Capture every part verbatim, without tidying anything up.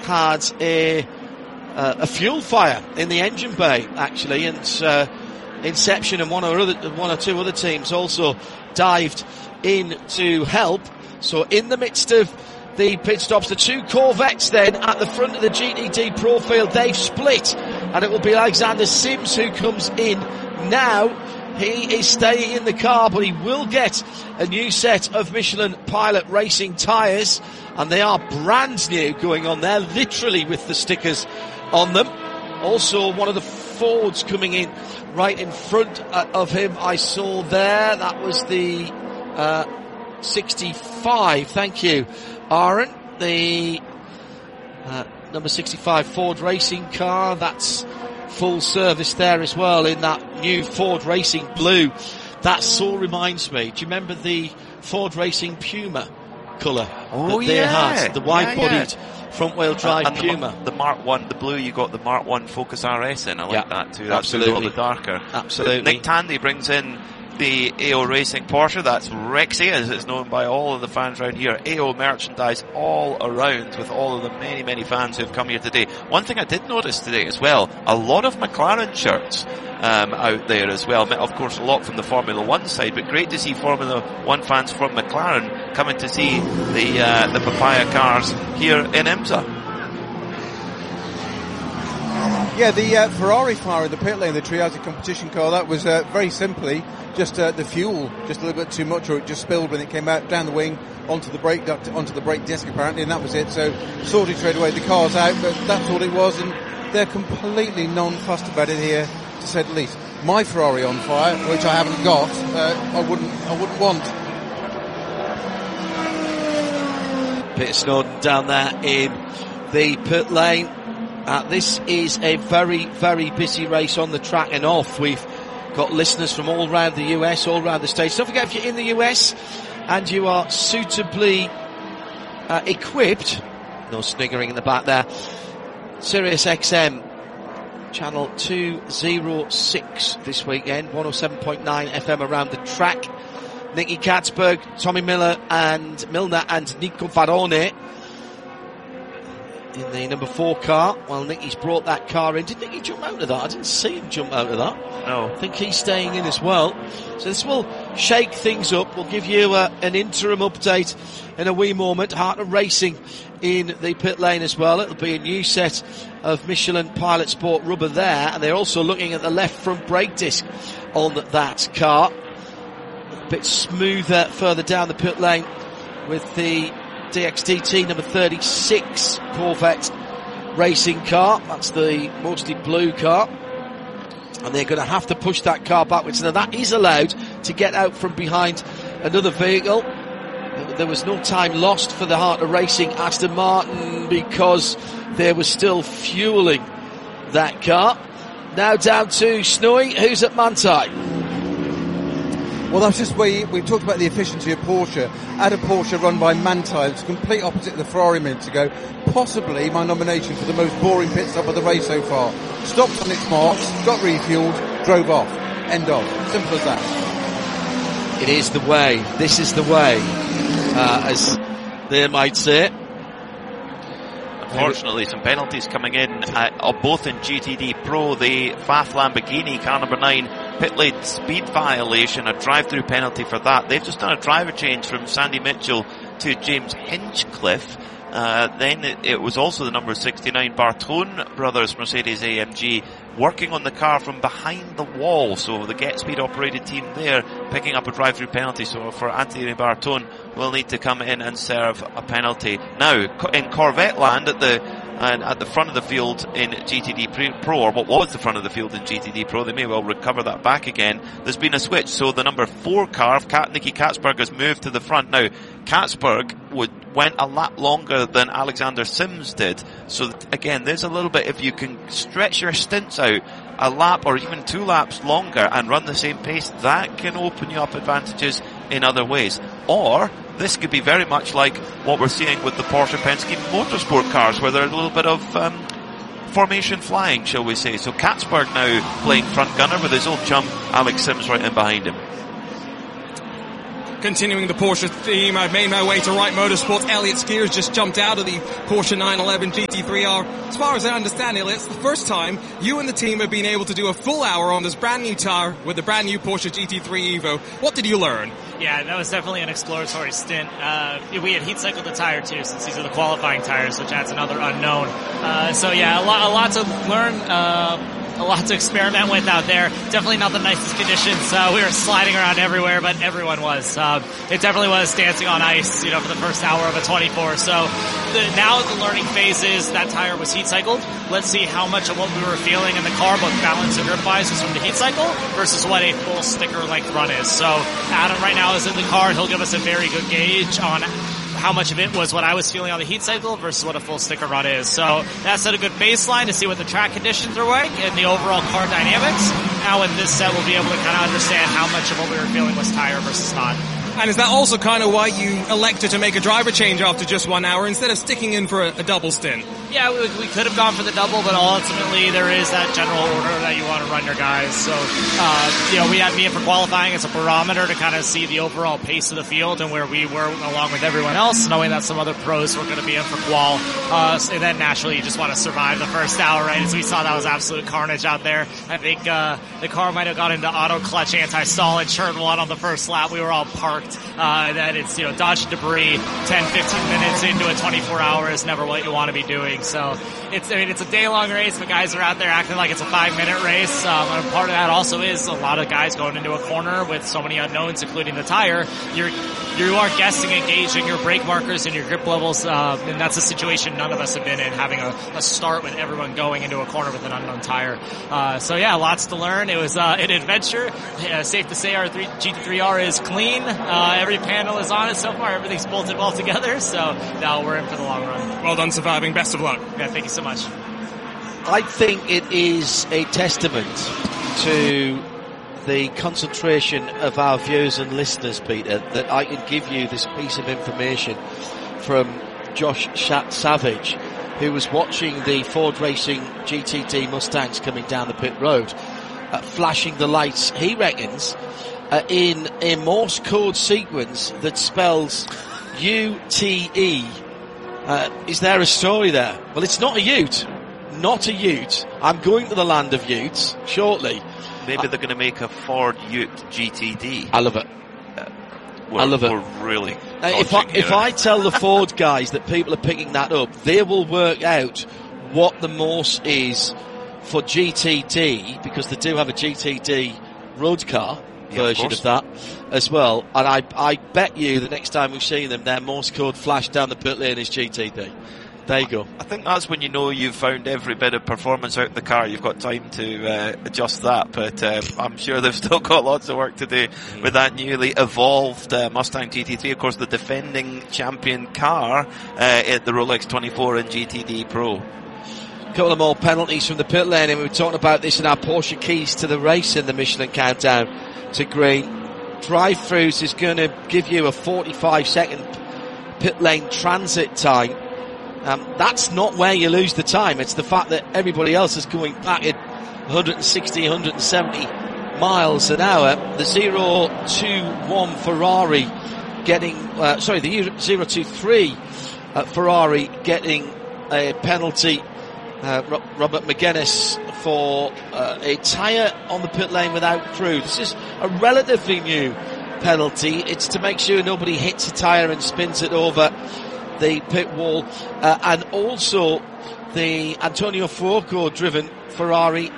had a uh, a fuel fire in the engine bay, actually, and uh, Inception and one or other, one or two other teams also dived in to help. So in the midst of the pit stops, the two Corvettes then at the front of the G T D Pro field, they've split, and it will be Alexander Sims who comes in now. He is staying in the car, but he will get a new set of Michelin Pilot Racing tyres, and they are brand new going on there, literally with the stickers on them. Also, one of the Fords coming in right in front of him, I saw there. That was the uh, sixty-five. Thank you, Aaron. The uh, number sixty-five Ford racing car. That's full service there as well in that new Ford Racing Blue. That so reminds me, do you remember the Ford Racing Puma colour oh, that they yeah. had? The wide-bodied yeah, yeah. front-wheel drive and Puma. The, the Mark one, the blue, you got the Mark one Focus R S in. I like yeah, that too. That's absolutely. a little bit darker. Absolutely. Nick Tandy brings in the A O Racing Porsche. That's Rexy, as it's known by all of the fans around here. A O merchandise all around with all of the many, many fans who have come here today. One thing I did notice today as well, a lot of McLaren shirts um, out there as well. Of course, a lot from the Formula One side, but great to see Formula One fans from McLaren coming to see the uh, the Papaya cars here in IMSA. Yeah, the uh, Ferrari fire in the pit lane, the Triazi competition car, that was uh, very simply just uh, the fuel, just a little bit too much, or it just spilled when it came out down the wing onto the brake duct, onto the brake disc apparently, and that was it. So sorted straight away, the car's out, but that's all it was, and they're completely non-fussed about it here, to say the least. My Ferrari on fire, which I haven't got, uh, I wouldn't, I wouldn't want. Peter Snowden down there in the pit lane. Uh, this is a very, very busy race on the track and off. We've got listeners from all around the U S, all around the States. Don't forget, if you're in the U S and you are suitably uh, equipped, no sniggering in the back there, Sirius X M channel two oh six this weekend, one oh seven point nine F M around the track. Nicky Katzberg, Tommy Miller and Milner and Nico Varone in the number four car. Well, Nicky's brought that car in. Did Nicky jump out of that? I didn't see him jump out of that. No. I think he's staying in as well. So this will shake things up. We'll give you uh, an interim update in a wee moment. Heart of Racing in the pit lane as well. It'll be a new set of Michelin Pilot Sport rubber there. And they're also looking at the left front brake disc on that car. A bit smoother further down the pit lane with the D X T T number thirty-six Corvette racing car. That's the mostly blue car, and they're going to have to push that car backwards. Now that is allowed to get out from behind another vehicle. There was no time lost for the Heart of Racing Aston Martin because they were still fueling that car. Now down to Snowy, who's at Manthey. Well, that's just where we talked about the efficiency of Porsche. At a Porsche run by Manthey, it's complete opposite of the Ferrari minutes ago. Possibly my nomination for the most boring pit stop of the race so far. Stopped on its marks, got refueled, drove off. End of. Simple as that. It is the way. This is the way, uh, as they might say. Unfortunately, some penalties coming in, uh, both in G T D Pro. The F A F Lamborghini, car number nine, pit lane speed violation, a drive-through penalty for that. They've just done a driver change from Sandy Mitchell to James Hinchcliffe. Uh, then it, it was also the number sixty-nine Bartone brothers Mercedes A M G working on the car from behind the wall. So the Get Speed operated team there picking up a drive-through penalty. So for Anthony Bartone, will need to come in and serve a penalty. Now, in Corvette land at the and at the front of the field in G T D Pro, or what was the front of the field in G T D Pro, they may well recover that back again. There's been a switch, so the number four car, Nicky Katzberg, has moved to the front. Now, Katzberg would, went a lap longer than Alexander Sims did, so that, again, there's a little bit, if you can stretch your stints out a lap or even two laps longer and run the same pace, that can open you up advantages in other ways. Or this could be very much like what we're seeing with the Porsche Penske Motorsport cars, where there's a little bit of um, formation flying, shall we say. So Katzberg now playing front gunner with his old chum Alex Sims right in behind him. Continuing the Porsche theme, I've made my way to Wright Motorsports. Elliott Skiers just jumped out of the Porsche nine eleven G T three R. As far as I understand, Elliott, it's the first time you and the team have been able to do a full hour on this brand new tire with the brand new Porsche G T three Evo. What did you learn? Yeah, that was definitely an exploratory stint. Uh, we had heat cycled the tire too, since these are the qualifying tires, which adds another unknown. Uh, so yeah, a lot, a lot to learn. Uh, A lot to experiment with out there. Definitely not the nicest conditions. Uh, we were sliding around everywhere, but everyone was. Uh, it definitely was dancing on ice, you know, for the first hour of a twenty-four. So the, now the learning phase is that tire was heat cycled. Let's see how much of what we were feeling in the car, both balance and grip wise, was from the heat cycle versus what a full sticker length run is. So Adam right now is in the car. He'll give us a very good gauge on how much of it was what I was feeling on the heat cycle versus what a full sticker run is. So that's at a good baseline to see what the track conditions are like and the overall car dynamics. Now with this set, we'll be able to kind of understand how much of what we were feeling was tire versus not. And is that also kind of why you elected to make a driver change after just one hour instead of sticking in for a, a double stint? Yeah, we, we could have gone for the double, but ultimately there is that general order that you want to run your guys. So, uh, you know, we had me in for qualifying as a barometer to kind of see the overall pace of the field and where we were along with everyone else, knowing that some other pros were going to be in for qual. Uh, and then naturally you just want to survive the first hour, right? As we saw, that was absolute carnage out there. I think, uh, the car might have got into auto clutch anti-stall in turn one on the first lap. We were all parked. Uh, that it's, you know, dodge debris ten, fifteen minutes into a twenty-four hour is never what you want to be doing. So it's, I mean, it's a day long race, but guys are out there acting like it's a five minute race. Um, and part of that also is a lot of guys going into a corner with so many unknowns, including the tire. You're, you are guessing and gauging your brake markers and your grip levels, uh, and that's a situation none of us have been in, having a, a start with everyone going into a corner with an unknown tire. Uh, so yeah, lots to learn. It was, uh, an adventure. Uh, safe to say our G T three R is clean. Uh, every panel is on it so far. Everything's bolted well together. So now we're in for the long run. Well done surviving. Best of luck. Yeah, thank you so much. I think it is a testament to the concentration of our viewers and listeners, Peter, that I can give you this piece of information from Josh Shat Savage, who was watching the Ford Racing G T D Mustangs coming down the pit road, uh, flashing the lights, he reckons, uh, in a Morse code sequence that spells U T E. Uh, is there a story there? Well, it's not a ute. Not a ute. I'm going to the land of utes shortly. Maybe they're going to make a Ford Ute G T D. I love it. Uh, I love it. We're really Now, if I, if I tell the Ford guys that people are picking that up, they will work out what the Morse is for G T D, because they do have a G T D road car yeah, version of, of that as well. And I, I bet you the next time we see them, their Morse code flash down the pit lane is G T D. There you go. I think that's when you know you've found every bit of performance out of the car. You've got time to uh, adjust that, but um, I'm sure they've still got lots of work to do with that newly evolved uh, Mustang G T three. Of course, the defending champion car uh, at the Rolex twenty-four and G T D Pro. Couple of more penalties from the pit lane, and we were talking about this in our Porsche keys to the race in the Michelin Countdown to Green. Drive-throughs is going to give you a forty-five second pit lane transit time. Um, that's not where you lose the time. It's the fact that everybody else is going back at one sixty, one seventy miles an hour. The zero two one Ferrari getting, uh, sorry, the zero two three uh, Ferrari getting a penalty. Uh, Robert McGuinness for uh, a tyre on the pit lane without crew. This is a relatively new penalty. It's to make sure nobody hits a tyre and spins it over the pit wall, uh, and also the Antonio Fuoco driven Ferrari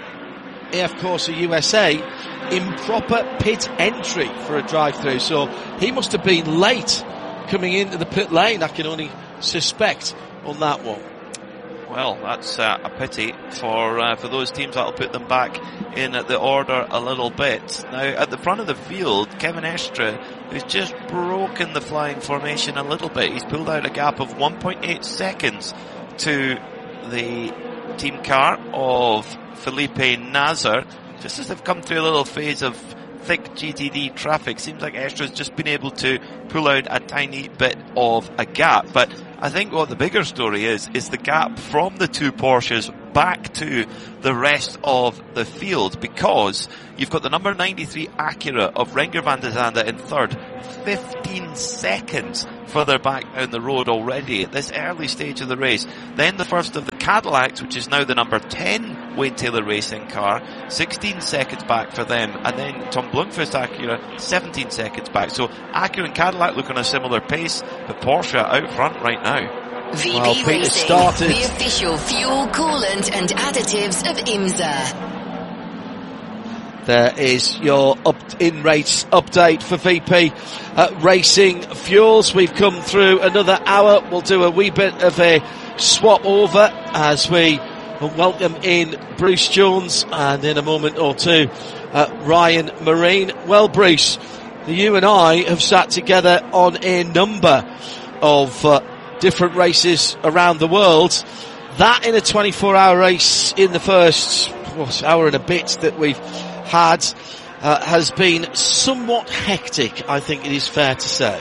A F Corsa U S A improper pit entry for a drive-through. So he must have been late coming into the pit lane, I can only suspect, on that one. Well, that's uh, a pity for uh, for those teams. That'll put them back in the order a little bit. Now, at the front of the field, Kevin Estre, who's just broken the flying formation a little bit. He's pulled out a gap of one point eight seconds to the team car of Felipe Nasr, just as they've come through a little phase of thick G T D traffic. Seems like Estre's just been able to pull out a tiny bit of a gap, but I think what the bigger story is, is the gap from the two Porsches back to the rest of the field, because you've got the number ninety-three Acura of Renger van der Zande in third, fifteen seconds further back down the road already at this early stage of the race. Then the first of the Cadillacs, which is now the number ten Wayne Taylor Racing car, sixteen seconds back for them. And then Tom Blomqvist Acura, seventeen seconds back. So Acura and Cadillac look on a similar pace, but Porsche out front right now. V B Well, Peter Racing, started. the official fuel, coolant and additives of IMSA. There is your up in-race update for V P uh, Racing Fuels. We've come through another hour. We'll do a wee bit of a swap over as we welcome in Bruce Jones and in a moment or two uh, Ryan Marine. Well, Bruce, you and I have sat together on a number of uh, different races around the world. That in a twenty-four hour race in the first what, hour and a bit that we've had uh, has been somewhat hectic, I think it is fair to say.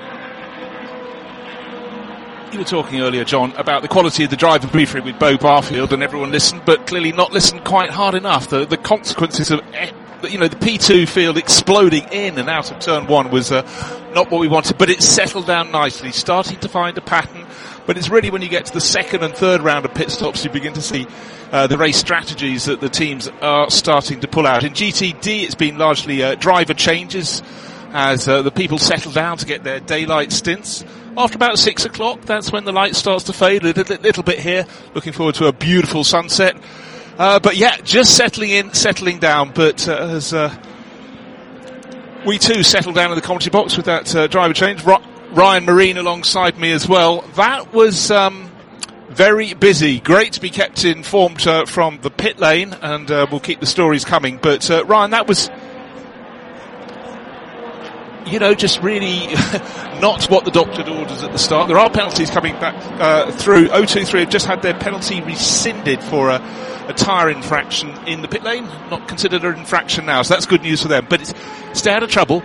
You were talking earlier, John, about the quality of the driver briefing with Bo Barfield, and everyone listened, but clearly not listened quite hard enough. The, the consequences of, you know, the P two field exploding in and out of turn one was uh, not what we wanted, but it's settled down nicely, starting to find a pattern. But it's really when you get to the second and third round of pit stops you begin to see uh, the race strategies that the teams are starting to pull out. In G T D it's been largely uh, driver changes as uh, the people settle down to get their daylight stints. After about six o'clock, that's when the light starts to fade a little, little bit here. Looking forward to a beautiful sunset. Uh, but yeah, just settling in, settling down. But uh, as uh, we too settle down in the commentary box with that uh, driver change, Ro- Ryan Marine alongside me as well. That was um, very busy. Great to be kept informed uh, from the pit lane, and uh, we'll keep the stories coming. But uh, Ryan, that was, you know, just really not what the doctor orders at the start. There are penalties coming back uh, through. oh two three have just had their penalty rescinded for a, a tyre infraction in the pit lane. Not considered an infraction now, so that's good news for them. But it's stay out of trouble.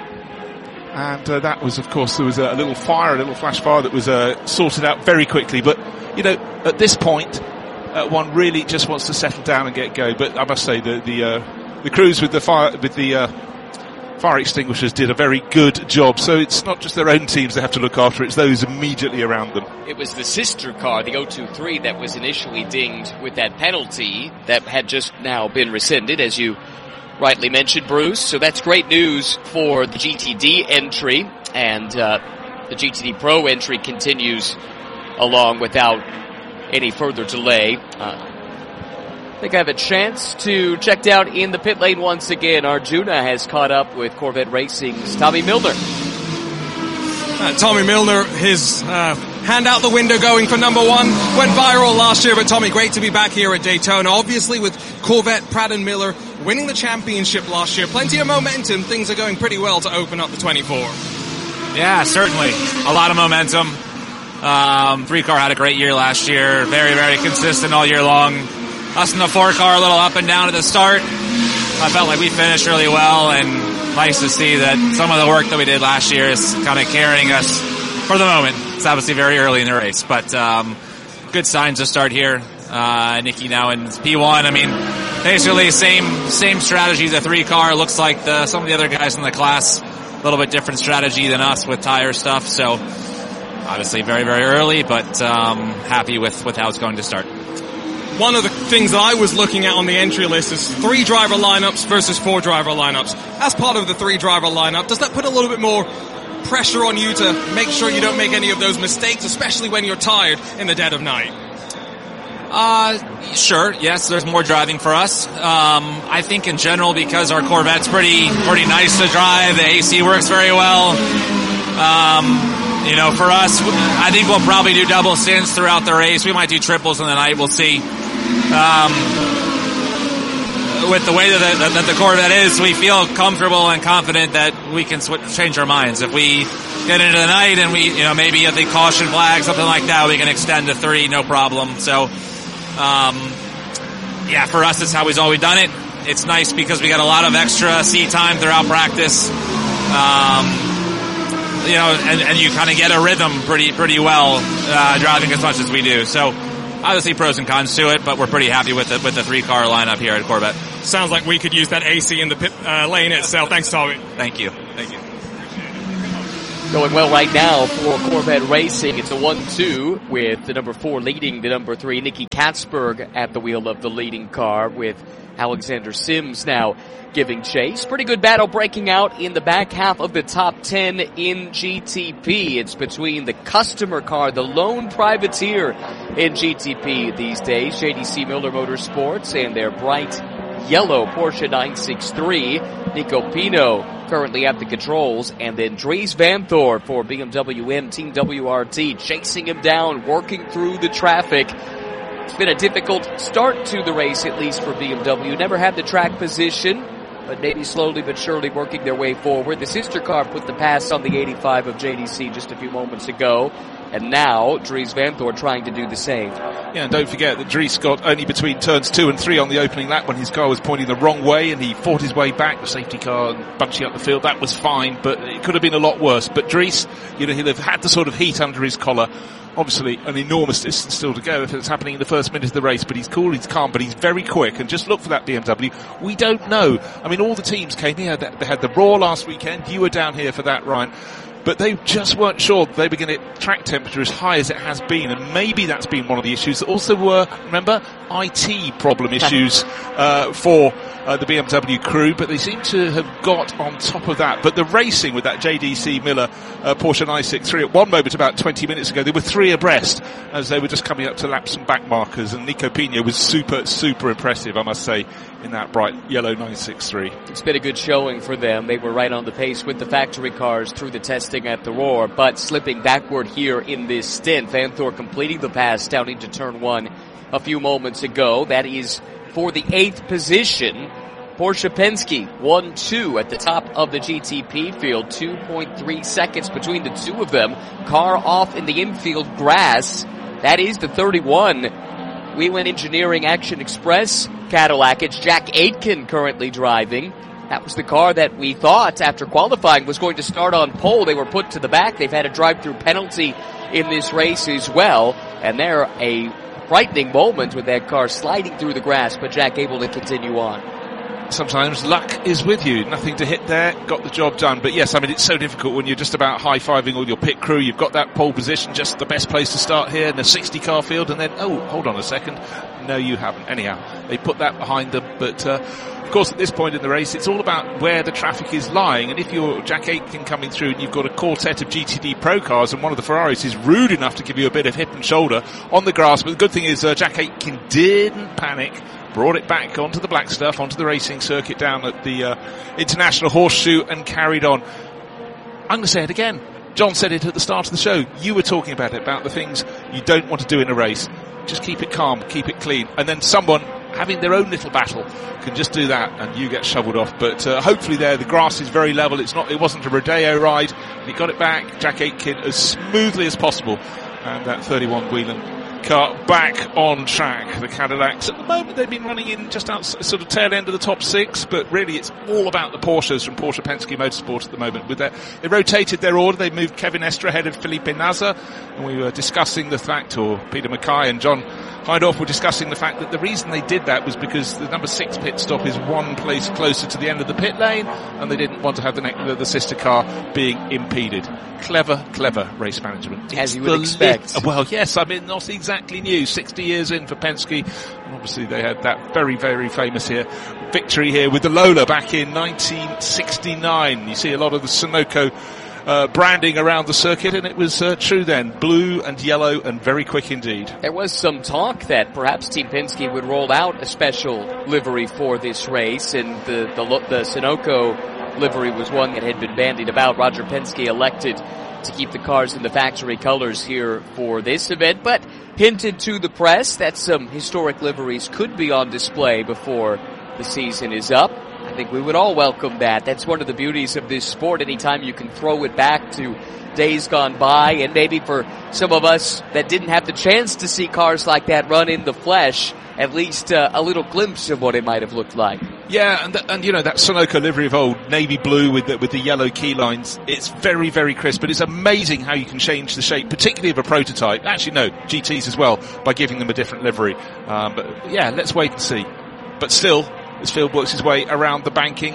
And uh, that was, of course, there was a, a little fire, a little flash fire that was uh, sorted out very quickly. But, you know, at this point, uh, one really just wants to settle down and get going. But I must say, the the, uh, the crews with the fire with the uh, fire extinguishers did a very good job. So it's not just their own teams they have to look after; it's those immediately around them. It was the sister car, the oh two three, that was initially dinged with that penalty that had just now been rescinded, as you rightly mentioned, Bruce. So that's great news for the G T D entry, and uh, the G T D Pro entry continues along without any further delay. Uh, I think I have a chance to check out in the pit lane once again. Arjuna has caught up with Corvette Racing's Tommy Milner. Uh, Tommy Milner, his uh, hand out the window going for number one. Went viral last year, but Tommy, great to be back here at Daytona. Obviously with Corvette, Pratt and Miller winning the championship last year. Plenty of momentum. Things are going pretty well to open up the twenty-four. Yeah, certainly. A lot of momentum. Um, three car had a great year last year. Very, very consistent all year long. Us in the four car a little up and down at the start. I felt like we finished really well, and nice to see that some of the work that we did last year is kind of carrying us for the moment. It's obviously very early in the race, but um, good signs to start here. Uh, Nikki now in P one. I mean, basically same same strategy as a three car. Looks like the, some of the other guys in the class a little bit different strategy than us with tire stuff. So obviously very very early, but um, happy with with how it's going to start. One of the things that I was looking at on the entry list is three driver lineups versus four driver lineups. As part of the three driver lineup, does that put a little bit more pressure on you to make sure you don't make any of those mistakes, especially when you're tired in the dead of night? Uh, sure. Yes, there's more driving for us. Um, I think in general, because our Corvette's pretty, pretty nice to drive, the A C works very well. Um, you know, for us, I think we'll probably do double stints throughout the race. We might do triples in the night. We'll see. Um, with the way that the, that the Corvette is, we feel comfortable and confident that we can switch, change our minds. If we get into the night and we, you know, maybe at the caution flag, something like that, we can extend to three, no problem. So, um, yeah, for us, it's how we've always done it. It's nice because we got a lot of extra seat time throughout practice. Um, you know, and, and you kind of get a rhythm pretty, pretty well, uh, driving as much as we do. So, obviously pros and cons to it, but we're pretty happy with the, with the three car lineup here at Corvette. Sounds like we could use that A C in the pit uh, lane itself. Thanks, Tommy. Thank you. Thank you. Going well right now for Corvette Racing. It's a one two with the number four leading the number three, Nicky Katzberg, at the wheel of the leading car, with Alexander Sims now giving chase. Pretty good battle breaking out in the back half of the top ten in G T P. It's between the customer car, the lone privateer in G T P these days, J D C Miller Motorsports, and their bright yellow Porsche nine sixty-three. Nico Pino currently at the controls, and then Dries Vanthoor for B M W M Team W R T chasing him down, working through the traffic. It's been a difficult start to the race, at least for B M W. Never had the track position, but maybe slowly but surely working their way forward. The sister car put the pass on the eighty-five of J D C just a few moments ago, and now Dries Vanthoor trying to do the same. Yeah, and don't forget that Dries got only between turns two and three on the opening lap when his car was pointing the wrong way, and he fought his way back, the safety car, and bunching up the field. That was fine, but it could have been a lot worse. But Dries, you know, he'll have had the sort of heat under his collar. Obviously, an enormous distance still to go if it's happening in the first minute of the race, but he's cool, he's calm, but he's very quick, and just look for that B M W. We don't know. I mean, all the teams came here. They had the Raw last weekend. You were down here for that, Ryan. But they just weren't sure that they were going to get track temperature as high as it has been, and maybe that's been one of the issues. There also were, remember, I T problem issues uh, for uh, the B M W crew, but they seem to have got on top of that. But the racing with that J D C Miller uh, Porsche nine sixty-three, at one moment about twenty minutes ago, they were three abreast as they were just coming up to lap some back markers, and Nico Pino was super, super impressive, I must say, in that bright yellow nine sixty-three. It's been a good showing for them. They were right on the pace with the factory cars through the testing at the Roar, but slipping backward here in this stint. Vanthoor completing the pass down into turn one a few moments ago. That is for the eighth position. Porsche Penske one two at the top of the G T P field. two point three seconds between the two of them. Car off in the infield grass. That is the thirty-one Whelen Engineering Action Express Cadillac. It's Jack Aitken currently driving. That was the car that we thought after qualifying was going to start on pole. They were put to the back. They've had a drive-through penalty in this race as well, and they're a frightening moment with that car sliding through the grass, but Jack able to continue on. Sometimes luck is with you. Nothing to hit there, got the job done. But yes, I mean, it's so difficult when you're just about high-fiving all your pit crew. You've got that pole position, just the best place to start here in a sixty car field, and then, oh, hold on a second. No, you haven't. Anyhow, they put that behind them. But, uh, of course, at this point in the race, it's all about where the traffic is lying. And if you're Jack Aitken coming through and you've got a quartet of G T D Pro cars and one of the Ferraris is rude enough to give you a bit of hip and shoulder on the grass. But the good thing is uh, Jack Aitken didn't panic. Brought it back onto the black stuff, onto the racing circuit down at the uh, International Horseshoe, and carried on. I'm going to say it again. John said it at the start of the show. You were talking about it, about the things you don't want to do in a race. Just keep it calm, keep it clean. And then someone having their own little battle can just do that, and you get shoveled off. But uh, hopefully there, the grass is very level. It's not. It wasn't a rodeo ride. He got it back, Jack Aitken, as smoothly as possible. And that thirty-one Whelen car back on track. The Cadillacs at the moment, they've been running in just out sort of tail end of the top six, but really it's all about the Porsches from Porsche Penske Motorsport at the moment. With their, they rotated their order. They moved Kevin Estre ahead of Felipe Nasr, and we were discussing the fact, or Peter Mackay and John Hindhaugh were discussing the fact that the reason they did that was because the number six pit stop is one place closer to the end of the pit lane, and they didn't want to have the, ne- the sister car being impeded. Clever, clever race management. As you would expect. Li- well, yes, I mean, not exactly new. sixty years in for Penske. And obviously, they had that very, very famous here victory here with the Lola back in nineteen sixty-nine. You see a lot of the Sunoco uh, branding around the circuit, and it was uh, true then. Blue and yellow and very quick indeed. There was some talk that perhaps Team Penske would roll out a special livery for this race, and the, the, the Sunoco livery was one that had been bandied about. Roger Penske elected to keep the cars in the factory colors here for this event, but hinted to the press that some historic liveries could be on display before the season is up. I think we would all welcome that. That's one of the beauties of this sport. Anytime you can throw it back to days gone by, and maybe for some of us that didn't have the chance to see cars like that run in the flesh, at least uh, a little glimpse of what it might have looked like. Yeah, and, th- and you know, that Sunoco livery of old, navy blue with the, with the yellow key lines, it's very, very crisp, but it's amazing how you can change the shape, particularly of a prototype. Actually, no, G Ts as well, by giving them a different livery. Um, but yeah, let's wait and see. But still, as Field works his way around the banking,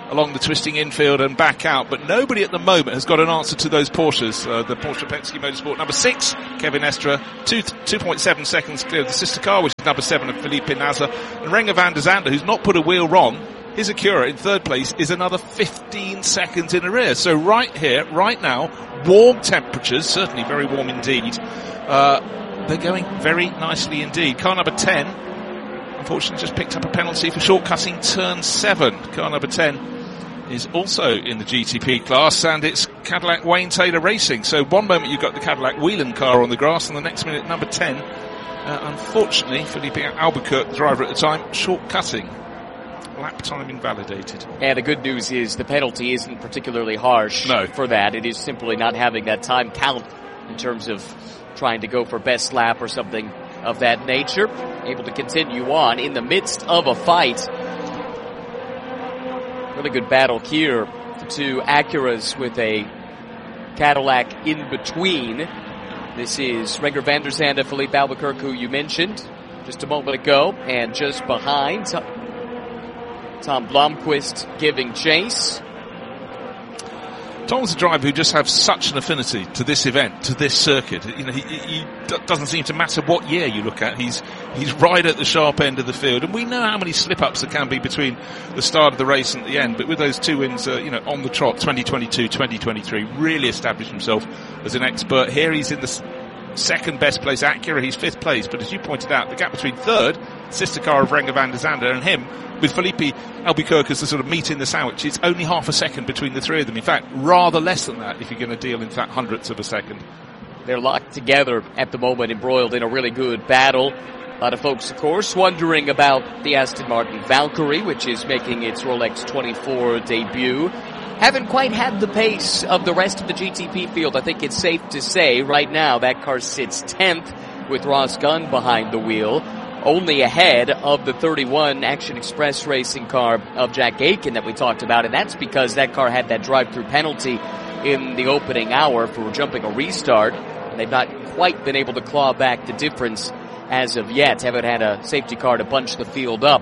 along the twisting infield and back out, but nobody at the moment has got an answer to those Porsches. Uh, the Porsche Penske Motorsport number six, Kevin Estre, two, two point seven seconds clear of the sister car, which is number seven of Felipe Nasr, and Renger van der Zande, who's not put a wheel wrong. His Acura in third place is another fifteen seconds in arrears. So right here, right now, warm temperatures, certainly very warm indeed. Uh, they're going very nicely indeed. Car number ten, unfortunately, just picked up a penalty for short-cutting turn seven. Car number ten is also in the G T P class, and it's Cadillac Wayne Taylor Racing. So one moment you've got the Cadillac Whelan car on the grass, and the next minute, number ten, uh, unfortunately, Felipe Albuquerque, the driver at the time, short-cutting. Lap time invalidated. And the good news is the penalty isn't particularly harsh no. for that. It is simply not having that time count in terms of trying to go for best lap or something of that nature. Able to continue on in the midst of a fight. Really good battle here. The two Acuras with a Cadillac in between. This is Renger van der Zande, Felipe Albuquerque, who you mentioned just a moment ago, and just behind Tom Blomqvist giving chase. Tom's a driver who just has such an affinity to this event, to this circuit. You know, he, he doesn't seem to matter what year you look at. He's he's right at the sharp end of the field, and we know how many slip-ups there can be between the start of the race and the end. But with those two wins, uh, you know, on the trot, twenty twenty-two, twenty twenty-three, really established himself as an expert. Here he's in the second best place. Acura, he's fifth place. But as you pointed out, the gap between third, sister car of Renger van der Zande, and him, with Felipe Albuquerque as the sort of meat in the sandwich, it's only half a second between the three of them. In fact, rather less than that if you're going to deal in that hundredths of a second. They're locked together at the moment, embroiled in a really good battle. A lot of folks, of course, wondering about the Aston Martin Valkyrie, which is making its Rolex twenty-four debut. Haven't quite had the pace of the rest of the G T P field. I think it's safe to say right now that car sits tenth with Ross Gunn behind the wheel, only ahead of the thirty-one Action Express racing car of Jack Aitken that we talked about, and that's because that car had that drive-through penalty in the opening hour for jumping a restart, and they've not quite been able to claw back the difference as of yet. Haven't had a safety car to bunch the field up.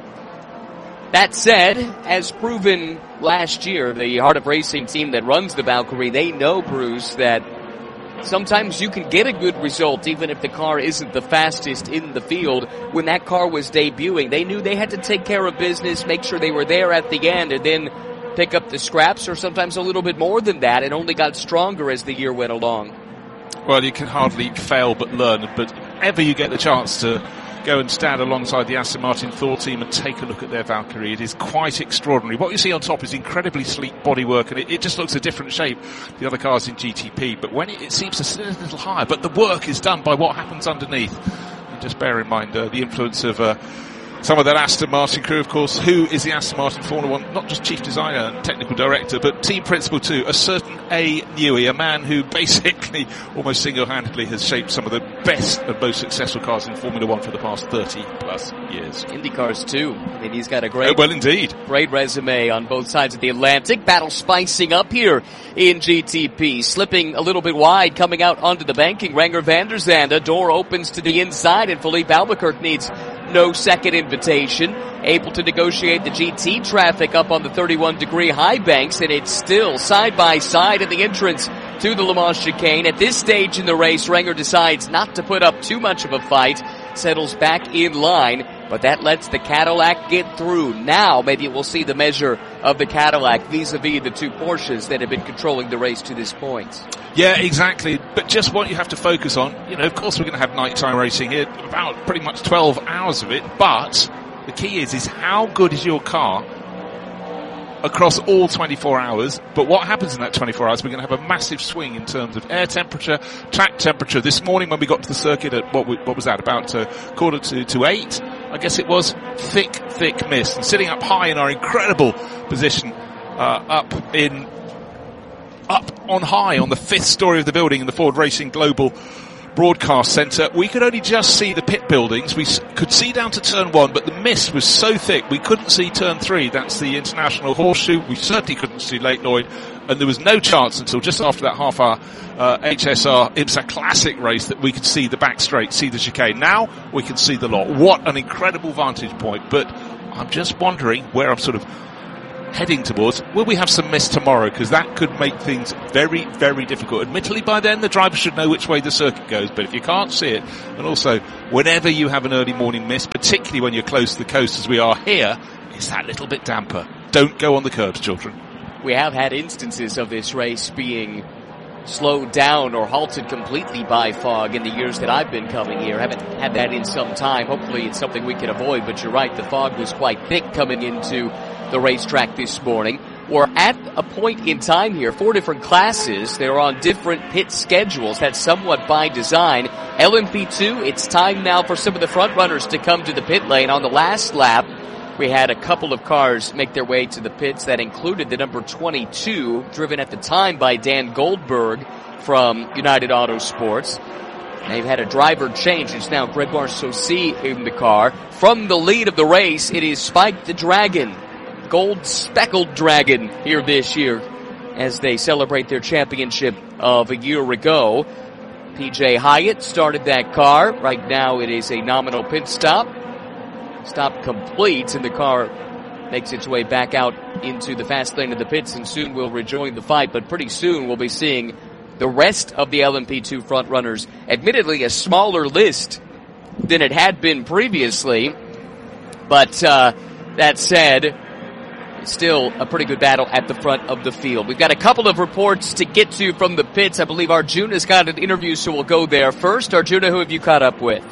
That said, as proven last year, the Heart of Racing team that runs the Valkyrie, they know, Bruce, that sometimes you can get a good result even if the car isn't the fastest in the field. When that car was debuting, they knew they had to take care of business, make sure they were there at the end, and then pick up the scraps, or sometimes a little bit more than that, and only got stronger as the year went along. Well, you can hardly fail but learn, but ever you get the chance to go and stand alongside the Aston Martin Thor team and take a look at their Valkyrie, it is quite extraordinary. What you see on top is incredibly sleek bodywork, and it, it just looks a different shape to the other cars in G T P, but when it, it seems to sit a little higher, but the work is done by what happens underneath. And just bear in mind uh, the influence of uh, some of that Aston Martin crew, of course. Who is the Aston Martin Formula One, not just chief designer and technical director, but team principal too, a certain A. Newey, a man who basically almost single-handedly has shaped some of the best and most successful cars in Formula One for the past thirty plus years. Indy cars too. I mean, he's got a great, oh, well, indeed, great resume on both sides of the Atlantic. Battle spicing up here in G T P, slipping a little bit wide, coming out onto the banking. Renger van der Zande, door opens to the inside, and Felipe Albuquerque needs no second invitation. Able to negotiate the G T traffic up on the thirty-one degree high banks, and it's still side by side at the entrance to the Le Mans chicane. At this stage in the race, Renger decides not to put up too much of a fight, settles back in line, but that lets the Cadillac get through. Now maybe we'll see the measure of the Cadillac vis-a-vis the two Porsches that have been controlling the race to this point. Yeah, exactly. But just what you have to focus on, you know, of course we're going to have nighttime racing here, about pretty much twelve hours of it, but the key is, is how good is your car across all twenty-four hours? But what happens in that twenty-four hours, we're going to have a massive swing in terms of air temperature, track temperature. This morning when we got to the circuit at, what, what was that, about uh, quarter to, to eight, I guess it was, thick, thick mist. And sitting up high in our incredible position, uh, up in, up on high on the fifth story of the building in the Ford Racing Global Broadcast Centre, we could only just see the pit buildings. We could see down to turn one, but the mist was so thick we couldn't see turn three. That's the International Horseshoe. We certainly couldn't see Lake Lloyd, and there was no chance until just after that half hour uh, H S R IMSA Classic race that we could see the back straight, see the chicane. Now we can see the lot. What an incredible vantage point. But I'm just wondering where I'm sort of heading towards, will we have some mist tomorrow? Because that could make things very, very difficult. Admittedly, by then the driver should know which way the circuit goes, but if you can't see it, and also whenever you have an early morning mist, particularly when you're close to the coast as we are here, it's that little bit damper. Don't go on the curbs, children. We have had instances of this race being slowed down or halted completely by fog in the years that I've been coming here. Haven't had that in some time. Hopefully it's something we can avoid, but you're right, the fog was quite thick coming into the racetrack this morning. We're at a point in time here, four different classes. They're on different pit schedules. That's somewhat by design. L M P two, it's time now for some of the front runners to come to the pit lane. On the last lap, we had a couple of cars make their way to the pits. That included the number twenty-two, driven at the time by Dan Goldberg from United Auto Sports. They've had a driver change. It's now Gregoire Saucy in the car. From the lead of the race, it is Spike the Dragon, gold speckled dragon here this year as they celebrate their championship of a year ago. P J Hyatt started that car. Right now it is a nominal pit stop. Stop complete, and the car makes its way back out into the fast lane of the pits, and soon will rejoin the fight. But pretty soon we'll be seeing the rest of the L M P two front runners. Admittedly, a smaller list than it had been previously, but uh, that said, still a pretty good battle at the front of the field. We've got a couple of reports to get to from the pits. I believe Arjuna's got an interview, so we'll go there first. Arjuna, who have you caught up with?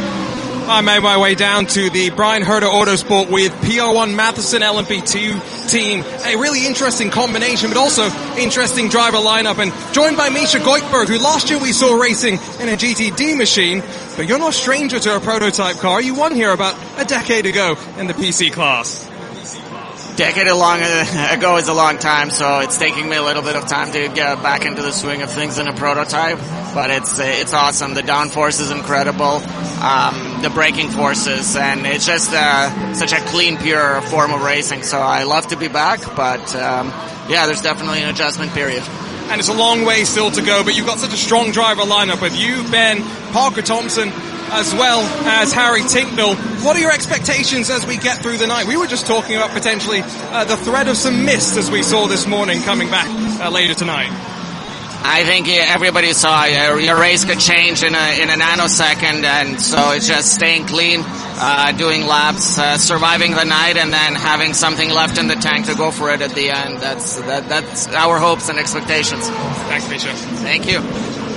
I made my way down to the Brian Herder Autosport with P R one Matheson L M P two team. A really interesting combination, but also interesting driver lineup. And joined by Misha Goikberg, who last year we saw racing in a G T D machine. But you're no stranger to a prototype car. You won here about a decade ago in the P C class. Decade long ago is a long time, so it's taking me a little bit of time to get back into the swing of things in a prototype. But it's it's awesome. The downforce is incredible, um, the braking forces, and it's just uh, such a clean, pure form of racing. So I love to be back, but um, yeah, there's definitely an adjustment period. And it's a long way still to go, but you've got such a strong driver lineup with you, Ben, Parker Thompson, as well as Harry Tinknell. What are your expectations as we get through the night? We were just talking about potentially uh, the threat of some mist as we saw this morning coming back uh, later tonight. I think everybody saw uh, your race could change in a in a nanosecond, and so it's just staying clean, uh, doing laps, uh, surviving the night, and then having something left in the tank to go for it at the end. That's that, that's our hopes and expectations. Thanks, Misha. Thank you.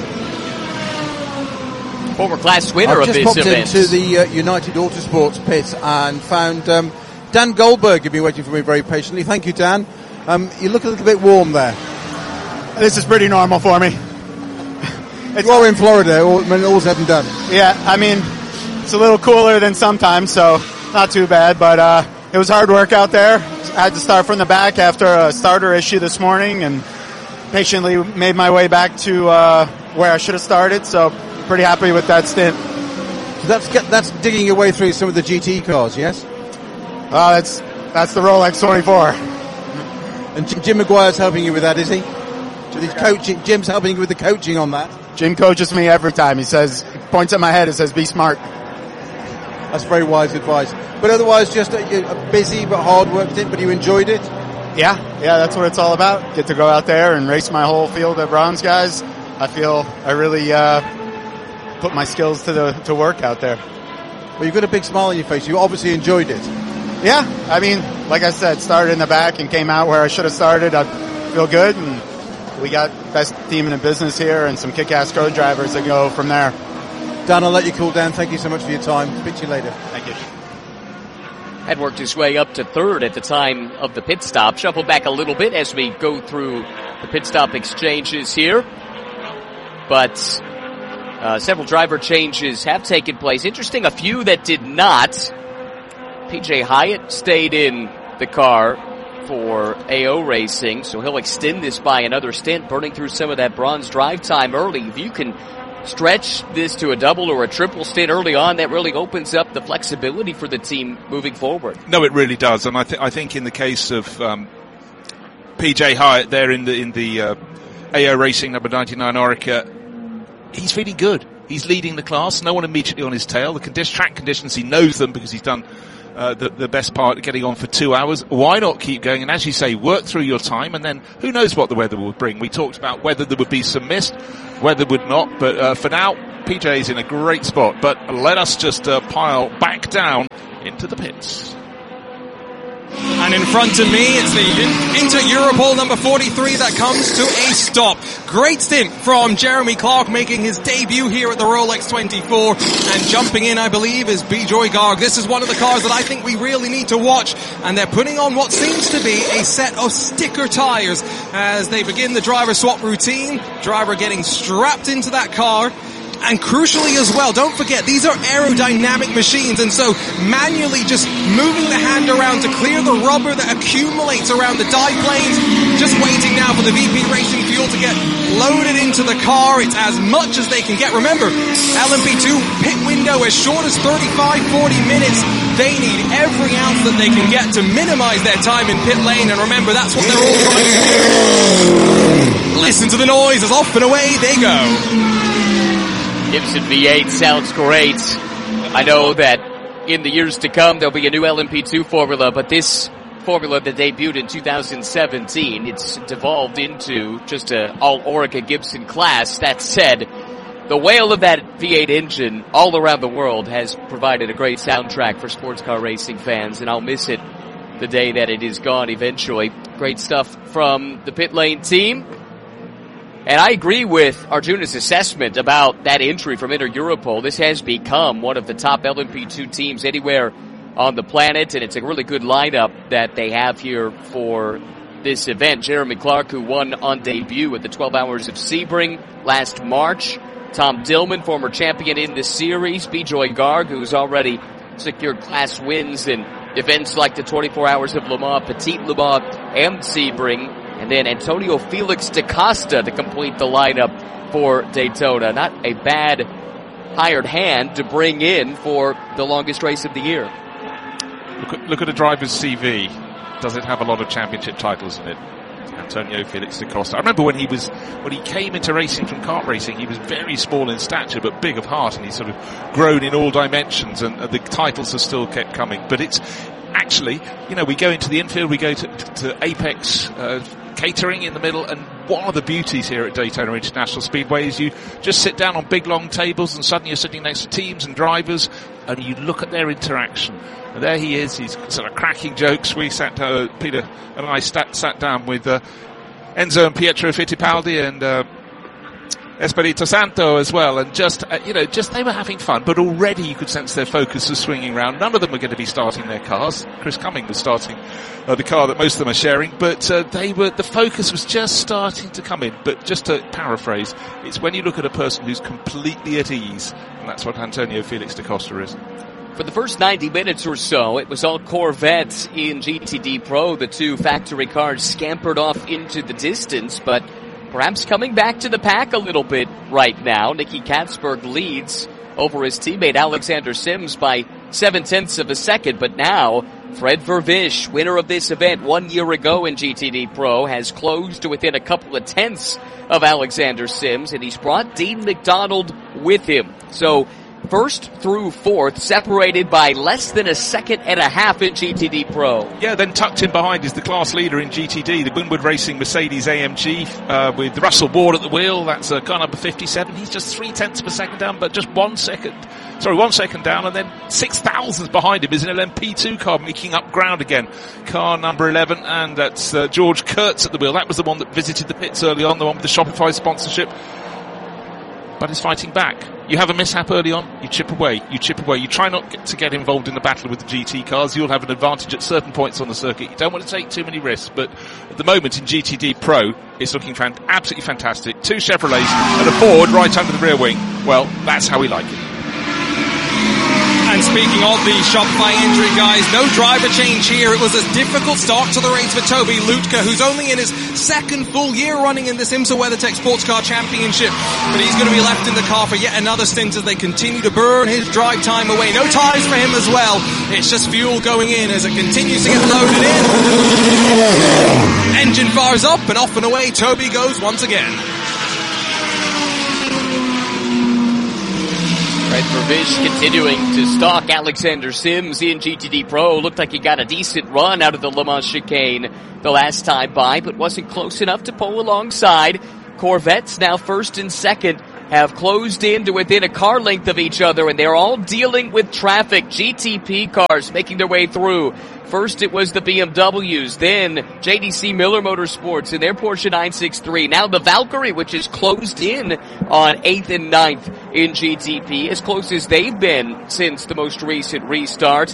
Former class winner I've of just this popped event. into the uh, United Autosports pit and found um, Dan Goldberg had been waiting for me very patiently. Thank you, Dan. Um, you look a little bit warm there. This is pretty normal for me. It's you are in Florida when all's said and done. Yeah, I mean, it's a little cooler than sometimes, so not too bad, but uh, it was hard work out there. I had to start from the back after a starter issue this morning and patiently made my way back to uh, where I should have started, so pretty happy with that stint. So that's that's digging your way through some of the G T cars, yes? Uh, that's that's the Rolex twenty-four. And Jim Maguire's helping you with that, is he? So he's coaching, Jim's helping you with the coaching on that. Jim coaches me every time. He says, points at my head and says, be smart. That's very wise advice. But otherwise, just a, a busy but hard work stint, but you enjoyed it? Yeah, yeah, that's what it's all about. Get to go out there and race my whole field of bronze guys. I feel I really uh, put my skills to the to work out there. Well, you've got a big smile on your face. You obviously enjoyed it. Yeah, I mean, like I said, started in the back and came out where I should have started. I feel good, and we got best team in the business here and some kick-ass co-drivers that go from there. Dan, I'll let you cool down. Thank you so much for your time. Speak to you later. Thank you. Had worked his way up to third at the time of the pit stop. Shuffle back a little bit as we go through the pit stop exchanges here. But uh, several driver changes have taken place. Interesting, a few that did not. P J Hyatt stayed in the car for A O Racing, so he'll extend this by another stint, burning through some of that bronze drive time early. If you can stretch this to a double or a triple stint early on, that really opens up the flexibility for the team moving forward. No, it really does, and I, th- I think in the case of um, P J Hyatt there in the in the uh, A O Racing number ninety-nine Orica, he's feeling good. He's leading the class. No one immediately on his tail. The condi- track conditions, he knows them because he's done uh, the, the best part, getting on for two hours. Why not keep going? And as you say, work through your time, and then who knows what the weather will bring. We talked about whether there would be some mist, weather would not, but uh, for now, P J's in a great spot. But let us just uh, pile back down into the pits. And in front of me, it's the Inter Europol number forty-three that comes to a stop. Great stint from Jeremy Clark, making his debut here at the Rolex twenty-four. And jumping in, I believe, is Bijoy Garg. This is one of the cars that I think we really need to watch. And they're putting on what seems to be a set of sticker tires as they begin the driver swap routine. Driver getting strapped into that car. And crucially as well, don't forget, these are aerodynamic machines, and so manually just moving the hand around to clear the rubber that accumulates around the dive planes, just waiting now for the V P Racing fuel to get loaded into the car. It's as much as they can get. Remember, L M P two pit window as short as thirty-five, forty minutes. They need every ounce that they can get to minimize their time in pit lane, and remember, that's what they're all trying to do. Listen to the noise as off and away they go. Gibson V eight sounds great. I know that in the years to come there'll be a new L M P two formula, but this formula that debuted in two thousand seventeen, it's devolved into just a all Orica Gibson class. That said, the wail of that V eight engine all around the world has provided a great soundtrack for sports car racing fans, and I'll miss it the day that it is gone eventually. Great stuff from the pit lane team. And I agree with Arjuna's assessment about that entry from Inter Europol. This has become one of the top L M P two teams anywhere on the planet, and it's a really good lineup that they have here for this event. Jeremy Clark, who won on debut at the twelve Hours of Sebring last March. Tom Dillman, former champion in this series. Bijoy Garg, who's already secured class wins in events like the twenty-four Hours of Le Mans, Petit Le Mans, and Sebring. And then Antonio Felix da Costa to complete the lineup for Daytona. Not a bad hired hand to bring in for the longest race of the year. Look at, look at a driver's C V. Does it have a lot of championship titles in it? Antonio Felix da Costa. I remember when he was, when he came into racing from kart racing, he was very small in stature but big of heart, and he's sort of grown in all dimensions, and, and the titles have still kept coming. But it's actually, you know, we go into the infield, we go to, to Apex, uh, catering in the middle, and one of the beauties here at Daytona International Speedway is you just sit down on big long tables and suddenly you're sitting next to teams and drivers and you look at their interaction. And there he is, he's sort of cracking jokes. We sat down, uh, Peter and I sat, sat down with uh, Enzo and Pietro Fittipaldi and uh, Espirito Santo as well, and just, uh, you know, just they were having fun, but already you could sense their focus was swinging around. None of them were going to be starting their cars. Chris Cumming was starting uh, the car that most of them are sharing, but uh, they were, the focus was just starting to come in. But just to paraphrase, it's when you look at a person who's completely at ease, and that's what Antonio Felix da Costa is. For the first ninety minutes or so, it was all Corvette in G T D Pro. The two factory cars scampered off into the distance, but perhaps coming back to the pack a little bit right now. Nicky Katzberg leads over his teammate Alexander Sims by seven-tenths of a second, but now Fred Vervish, winner of this event one year ago in G T D Pro, has closed to within a couple of tenths of Alexander Sims, and he's brought Dean McDonald with him. So first through fourth, separated by less than a second and a half in G T D Pro. Yeah, then tucked in behind is the class leader in G T D, the Winwood Racing Mercedes A M G, uh, with Russell Ward at the wheel. That's uh, car number fifty-seven. He's just three tenths of a second down, but just one second, sorry, one second down, and then six thousandths behind him is an L M P two car making up ground again. Car number eleven, and that's uh, George Kurtz at the wheel. That was the one that visited the pits early on, the one with the Shopify sponsorship. But is fighting back. You have a mishap early on, you chip away, you chip away. You try not get to get involved in the battle with the G T cars. You'll have an advantage at certain points on the circuit. You don't want to take too many risks, but at the moment in G T D Pro, it's looking fan- absolutely fantastic. Two Chevrolets and a Ford right under the rear wing. Well, that's how we like it. And speaking of the Shopify injury, guys, no driver change here. It was a difficult start to the race for Toby Lutka, who's only in his second full year running in this IMSA WeatherTech Sports Car Championship. But he's going to be left in the car for yet another stint as they continue to burn his drive time away. No tires for him as well. It's just fuel going in as it continues to get loaded in. Engine fires up and off and away Toby goes once again. Brett Vervish continuing to stalk Alexander Sims in G T D Pro. Looked like he got a decent run out of the Le Mans chicane the last time by, but wasn't close enough to pull alongside. Corvettes now first and second have closed in to within a car length of each other, and they're all dealing with traffic. G T P cars making their way through. First it was the B M Ws, then J D C Miller Motorsports in their Porsche nine sixty-three. Now the Valkyrie, which is closed in on eighth and ninth in G T P, as close as they've been since the most recent restart.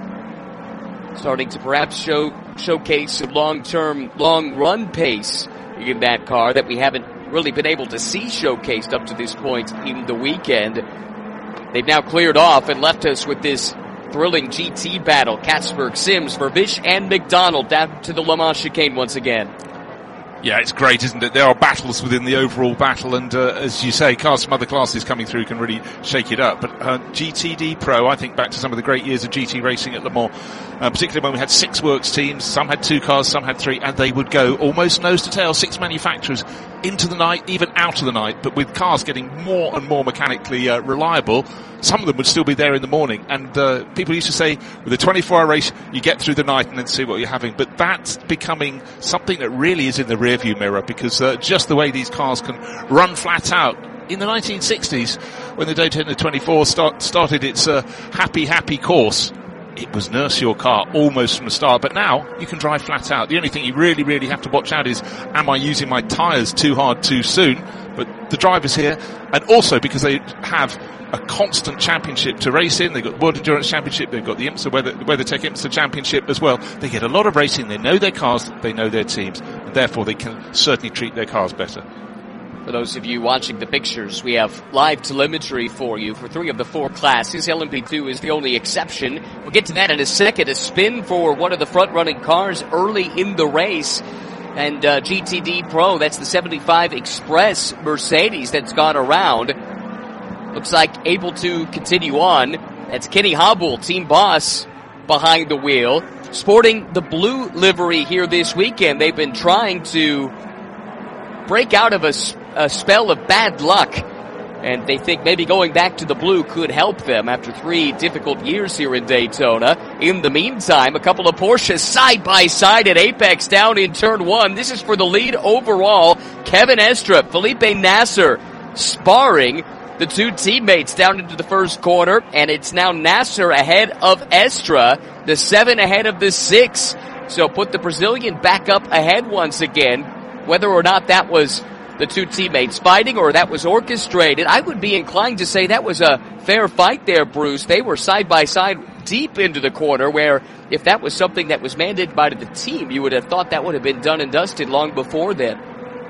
Starting to perhaps show showcase some long-term, long-run pace in that car that we haven't really been able to see showcased up to this point in the weekend. They've now cleared off and left us with this thrilling G T battle. Katzberg, Sims, Vervish, and McDonald down to the Le Mans chicane once again. Yeah, it's great, isn't it? There are battles within the overall battle, and uh, as you say, cars from other classes coming through can really shake it up. But uh, G T D Pro, I think back to some of the great years of G T racing at Le Mans, uh, particularly when we had six works teams, some had two cars, some had three, and they would go almost nose to tail, six manufacturers, into the night, even out of the night, but with cars getting more and more mechanically uh, reliable. Some of them would still be there in the morning, and uh, people used to say, with a twenty-four hour race, you get through the night and then see what you're having. But that's becoming something that really is in the rearview mirror, because uh, just the way these cars can run flat out. In the nineteen sixties, when the Daytona twenty-four start, started its uh, happy, happy course, it was nurse your car almost from the start. But now, you can drive flat out. The only thing you really, really have to watch out is, am I using my tyres too hard too soon? But the drivers here, and also because they have a constant championship to race in. They've got the World Endurance Championship, they've got the IMSA Weather, WeatherTech IMSA Championship as well. They get a lot of racing, they know their cars, they know their teams, and therefore they can certainly treat their cars better. For those of you watching the pictures, we have live telemetry for you for three of the four classes. L M P two is the only exception. We'll get to that in a second. A spin for one of the front-running cars early in the race. And uh, G T D Pro, that's the seventy-five Express Mercedes that's gone around. Looks like able to continue on. That's Kenny Hobble, team boss, behind the wheel. Sporting the blue livery here this weekend. They've been trying to break out of a, a spell of bad luck. And they think maybe going back to the blue could help them after three difficult years here in Daytona. In the meantime, a couple of Porsches side by side at Apex down in turn one. This is for the lead overall. Kevin Estre, Felipe Nasser sparring the two teammates down into the first corner, and it's now Nasser ahead of Estre, the seven ahead of the six. So put the Brazilian back up ahead once again. Whether or not that was the two teammates fighting or that was orchestrated, I would be inclined to say that was a fair fight there, Bruce. They were side by side deep into the corner, where if that was something that was mandated by the team, you would have thought that would have been done and dusted long before then.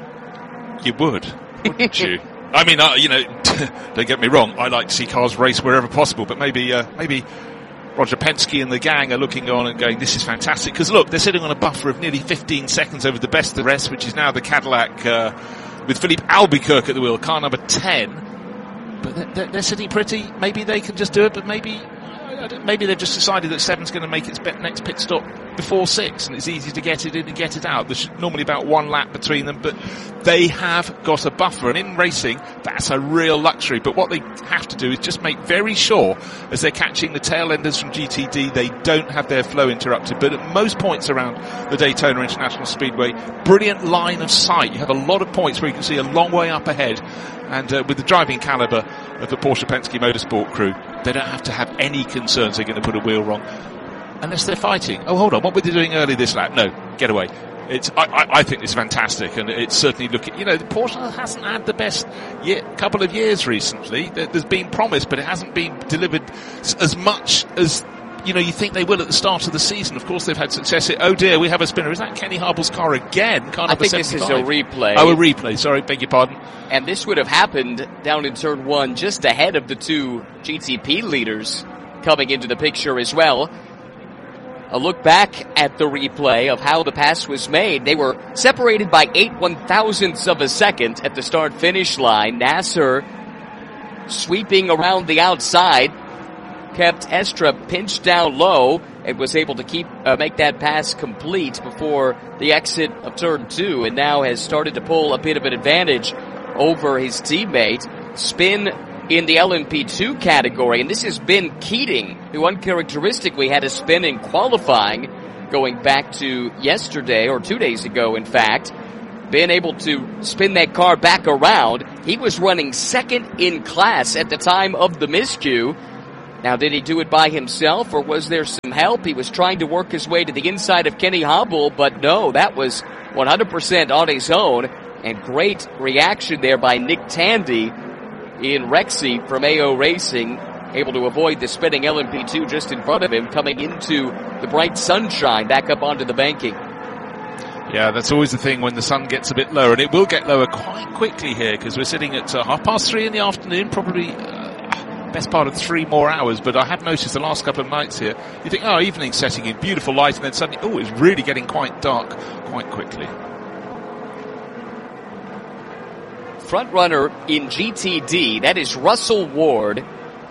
You would, wouldn't you? I mean, uh, you know, don't get me wrong, I like to see cars race wherever possible, but maybe, uh, maybe Roger Penske and the gang are looking on and going, this is fantastic, because look, they're sitting on a buffer of nearly fifteen seconds over the best of the rest, which is now the Cadillac, uh, with Philippe Albuquerque at the wheel, car number ten. But they're, they're sitting pretty, maybe they can just do it, but maybe, maybe they've just decided that seven's going to make its next pit stop before six, and it's easy to get it in and get it out. There's normally about one lap between them, but they have got a buffer, and in racing, that's a real luxury. But what they have to do is just make very sure, as they're catching the tail enders from G T D, they don't have their flow interrupted. But at most points around the Daytona International Speedway, brilliant line of sight. You have a lot of points where you can see a long way up ahead, and uh, with the driving caliber of the Porsche Penske Motorsport crew, they don't have to have any concerns they're going to put a wheel wrong. Unless they're fighting. Oh, hold on, what were they doing early this lap? No, get away. It's, I, I, I think it's fantastic, and it's certainly looking, you know, the Porsche hasn't had the best year, couple of years recently. There's been promise, but it hasn't been delivered as much as, you know, you think they will at the start of the season. Of course, they've had success. Oh dear, we have a spinner. Is that Kenny Hobble's car again? Car I think seventy-five. This is a replay. Oh, a replay. Sorry, beg your pardon. And this would have happened down in turn one, just ahead of the two G T P leaders coming into the picture as well. A look back at the replay of how the pass was made. They were separated by eight one-thousandths of a second at the start-finish line. Nasser sweeping around the outside, kept Estre pinched down low, and was able to keep uh, make that pass complete before the exit of turn two, and now has started to pull a bit of an advantage over his teammate. Spin in the L M P two category, and this has been Keating, who uncharacteristically had a spin in qualifying going back to yesterday, or two days ago, in fact, been able to spin that car back around. He was running second in class at the time of the miscue. Now, did he do it by himself, or was there some help? He was trying to work his way to the inside of Kenny Hobble, but no, that was one hundred percent on his own, and great reaction there by Nick Tandy in Rexy from A O Racing, able to avoid the spinning L M P two just in front of him, coming into the bright sunshine back up onto the banking. Yeah, that's always the thing when the sun gets a bit lower, and it will get lower quite quickly here, because we're sitting at uh, half past three in the afternoon, probably uh, best part of three more hours, but I have noticed the last couple of nights here, you think, oh, evening's setting in, beautiful light, and then suddenly, oh, it's really getting quite dark quite quickly. Front runner in G T D, that is Russell Ward,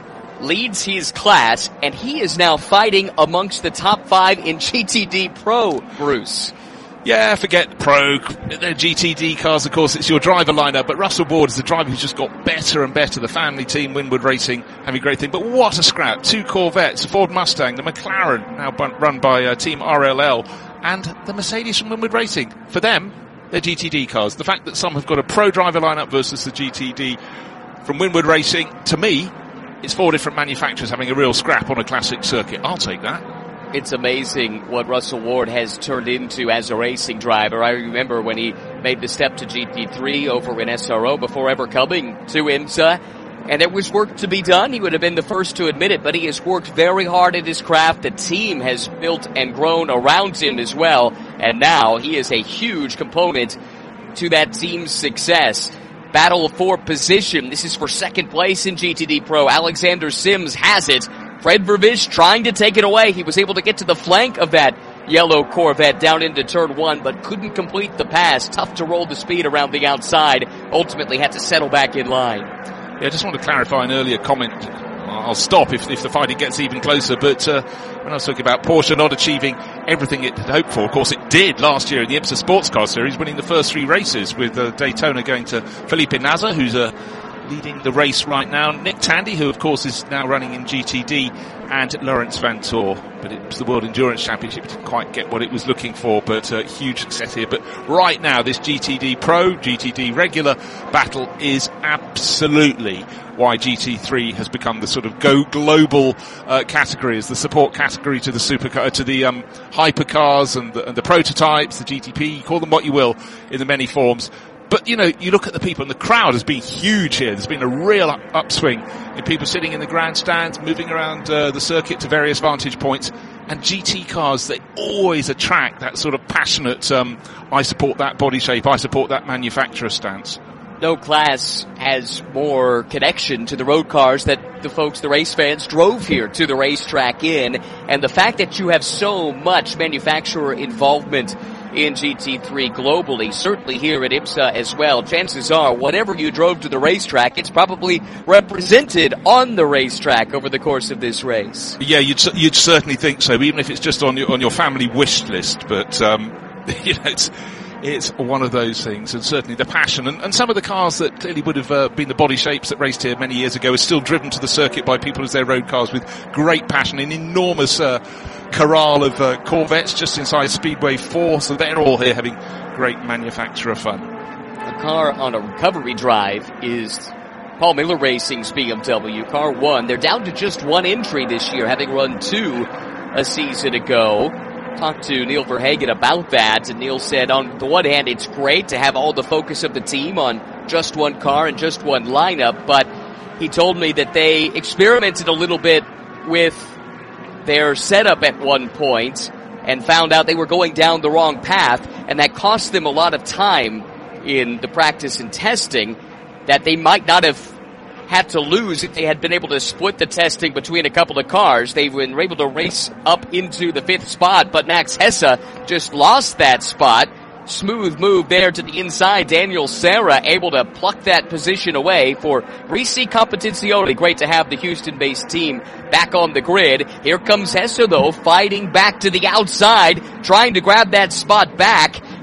leads his class, and he is now fighting amongst the top five in G T D Pro, Bruce. Yeah, forget Pro, the G T D cars, of course, it's your driver lineup, but Russell Ward is the driver who's just got better and better. The family team, Winwood Racing, having a great thing. But what a scrap. Two Corvettes, a Ford Mustang, the McLaren, now run by uh, Team R L L, and the Mercedes from Winwood Racing. For them, they're G T D cars. The fact that some have got a Pro driver lineup versus the G T D from Winwood Racing, to me, it's four different manufacturers having a real scrap on a classic circuit. I'll take that. It's amazing what Russell Ward has turned into as a racing driver. I remember when he made the step to G T three over in S R O before ever coming to IMSA, and there was work to be done. He would have been the first to admit it, but he has worked very hard at his craft. The team has built and grown around him as well, and now he is a huge component to that team's success. Battle for position. This is for second place in G T D Pro. Alexander Sims has it. Fred Vervish trying to take it away. He was able to get to the flank of that yellow Corvette down into turn one, but couldn't complete the pass. Tough to roll the speed around the outside. Ultimately had to settle back in line. Yeah, I just want to clarify an earlier comment. I'll stop if, if the fighting gets even closer, but uh, when I was talking about Porsche not achieving everything it had hoped for, of course it did last year in the IMSA Sports Car Series, winning the first three races, with uh, Daytona going to Felipe Nasr, who's uh, leading the race right now. Nick Tandy, who of course is now running in G T D, and Lawrence Vantor. But it was the World Endurance Championship. It didn't quite get what it was looking for, but uh, huge success here. But right now, this G T D Pro, G T D regular battle is absolutely why G T three has become the sort of go global uh, category, as the support category to the supercar, to the um, hypercars and the, and the prototypes, the G T P, call them what you will, in the many forms. But, you know, you look at the people, and the crowd has been huge here. There's been a real up- upswing in people sitting in the grandstands, moving around uh, the circuit to various vantage points. And G T cars, they always attract that sort of passionate, um, I support that body shape, I support that manufacturer stance. No class has more connection to the road cars that the folks, the race fans, drove here to the racetrack in. And the fact that you have so much manufacturer involvement in G T three globally, certainly here at IMSA as well, chances are whatever you drove to the racetrack, it's probably represented on the racetrack over the course of this race. Yeah, you'd you'd certainly think so, even if it's just on your on your family wish list. But um, you know, it's it's one of those things, and certainly the passion and, and some of the cars that clearly would have uh, been the body shapes that raced here many years ago are still driven to the circuit by people as their road cars with great passion, an enormous Uh, corral of uh, Corvettes just inside Speedway four, so they're all here having great manufacturer fun. The car on a recovery drive is Paul Miller Racing's B M W, car one. They're down to just one entry this year, having run two a season ago. Talked to Neil Verhagen about that, and Neil said on the one hand it's great to have all the focus of the team on just one car and just one lineup, but he told me that they experimented a little bit with their setup at one point and found out they were going down the wrong path, and that cost them a lot of time in the practice and testing that they might not have had to lose if they had been able to split the testing between a couple of cars. They were able to race up into the fifth spot, but Max Hesse just lost that spot. Smooth move there to the inside. Daniel Serra able to pluck that position away for Risi Competizione. Great to have the Houston-based team back on the grid. Here comes Hesse, though, fighting back to the outside, trying to grab that spot back,